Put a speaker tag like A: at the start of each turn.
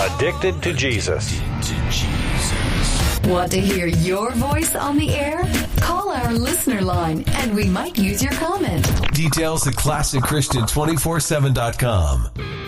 A: Addicted to Jesus.
B: Want to hear your voice on the air? Call our listener line and we might use your comment.
C: Details at ClassicChristian247.com.